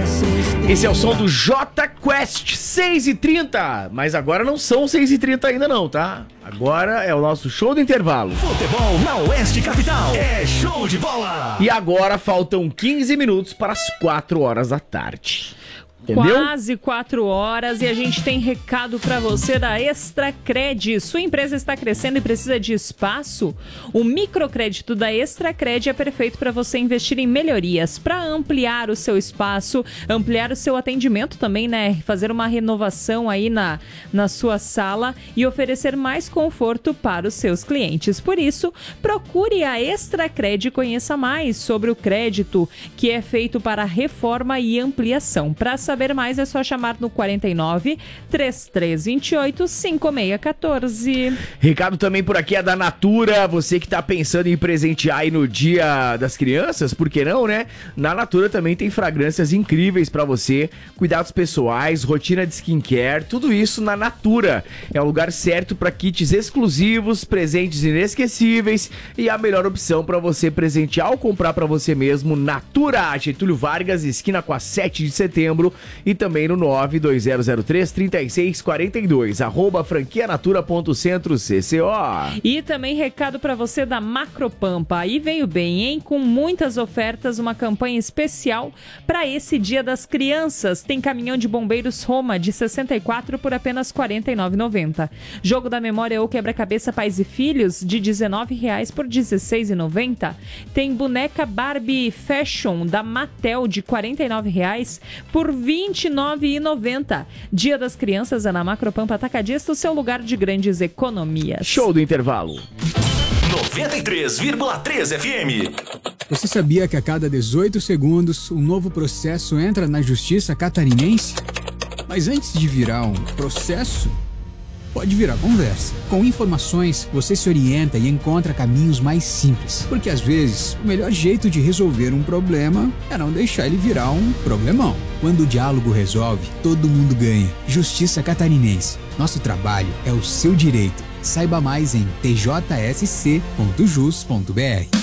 Esse é o som do J Quest, 6h30. Mas agora não são 6h30 ainda não, tá? Agora é o nosso show do intervalo. Futebol na Oeste Capital. É show de bola. E agora faltam 15 minutos para as 4 horas da tarde. Entendeu? Quase 4 horas e a gente tem recado para você da Extracred. Sua empresa está crescendo e precisa de espaço? O microcrédito da Extracred é perfeito para você investir em melhorias, para ampliar o seu espaço, ampliar o seu atendimento também, né? Fazer uma renovação aí na sua sala e oferecer mais conforto para os seus clientes. Por isso, procure a Extracred e conheça mais sobre o crédito que é feito para reforma e ampliação. Para saber mais é só chamar no 49 3328 5614. Recado também por aqui é da Natura. Você que tá pensando em presentear aí no Dia das Crianças, por que não, né? Na Natura também tem fragrâncias incríveis pra você, cuidados pessoais, rotina de skincare, tudo isso na Natura. É o lugar certo para kits exclusivos, presentes inesquecíveis e a melhor opção para você presentear ou comprar para você mesmo. Natura, Getúlio Vargas, esquina com a 7 de setembro. E também no 92003-3642, @franquianatura.centro-cco. E também recado para você da Macropampa. Aí veio bem, hein? Com muitas ofertas, uma campanha especial para esse Dia das Crianças. Tem caminhão de bombeiros Roma de 64 por apenas R$ 49,90. Jogo da memória ou quebra-cabeça Pais e Filhos de R$ 19,00 por R$ 16,90. Tem boneca Barbie Fashion da Mattel de R$ 49,00 por R$ 29,90. Dia das Crianças é na Macropampa Atacadista, o seu lugar de grandes economias. Show do intervalo. 93,3 FM. Você sabia que a cada 18 segundos um novo processo entra na justiça catarinense? Mas antes de virar um processo, pode virar conversa. Com informações, você se orienta e encontra caminhos mais simples. Porque às vezes, o melhor jeito de resolver um problema é não deixar ele virar um problemão. Quando o diálogo resolve, todo mundo ganha. Justiça Catarinense. Nosso trabalho é o seu direito. Saiba mais em tjsc.jus.br.